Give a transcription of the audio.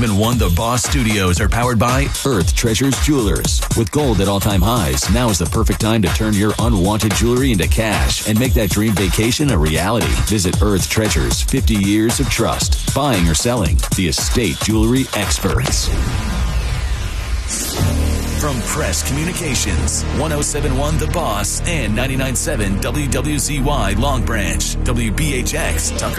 1071 The Boss Studios are powered by Earth Treasures Jewelers. With gold at all-time highs, now is the perfect time to turn your unwanted jewelry into cash and make that dream vacation a reality. Visit Earth Treasures, 50 years of trust. Buying or selling, the estate jewelry experts. From Press Communications, 1071 The Boss and 99.7 WWZY Long Branch, WBHX Tucker.